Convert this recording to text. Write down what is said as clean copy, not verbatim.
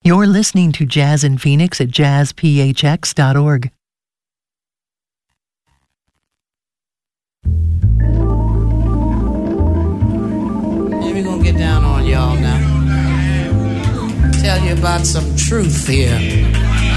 You're listening to Jazz in Phoenix at jazzphx.org. We're gonna get down on y'all now. Tell you about some truth here.